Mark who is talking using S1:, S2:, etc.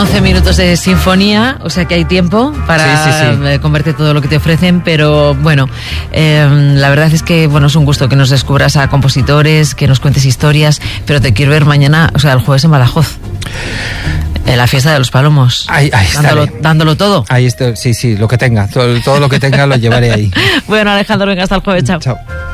S1: 11 minutos de sinfonía, o sea que hay tiempo para convertir todo lo que te ofrecen, pero bueno, la verdad es que bueno, es un gusto que nos descubras a compositores, que nos cuentes historias, pero te quiero ver mañana, o sea, el jueves en Badajoz. En la fiesta de los Palomos.
S2: Ahí
S1: dándolo todo.
S2: Ahí estoy, sí, lo que tenga. Todo lo que tenga lo llevaré ahí.
S1: Bueno, Alejandro, venga, hasta el jueves. Chao.
S2: Chao.